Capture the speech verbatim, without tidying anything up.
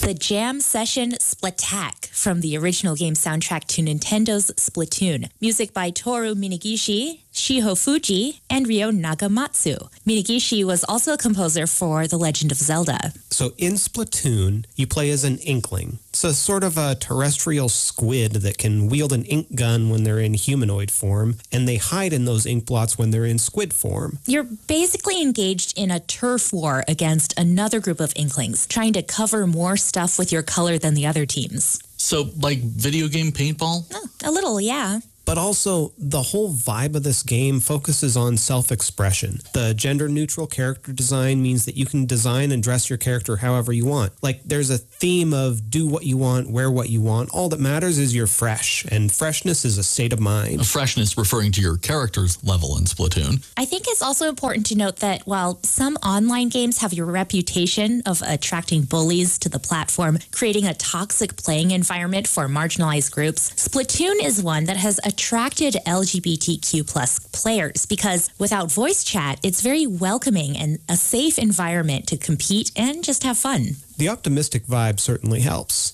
the jam session Splattack from the original game soundtrack to Nintendo's Splatoon. Music by Toru Minegishi, Shiho Fuji, and Ryo Nagamatsu. Minegishi was also a composer for The Legend of Zelda. So in Splatoon, you play as an inkling. It's a sort of a terrestrial squid that can wield an ink gun when they're in humanoid form, and they hide in those ink blots when they're in squid form. You're basically engaged in a turf war against another group of inklings, trying to cover more stuff with your color than the other teams. So, like video game paintball? Oh, a little, yeah. But also, the whole vibe of this game focuses on self-expression. The gender-neutral character design means that you can design and dress your character however you want. Like, there's a theme of do what you want, wear what you want. All that matters is you're fresh, and freshness is a state of mind. A freshness referring to your character's level in Splatoon. I think it's also important to note that while some online games have your reputation of attracting bullies to the platform, creating a toxic playing environment for marginalized groups, Splatoon is one that has attracted L G B T Q plus players because without voice chat, it's very welcoming and a safe environment to compete and just have fun. The optimistic vibe certainly helps.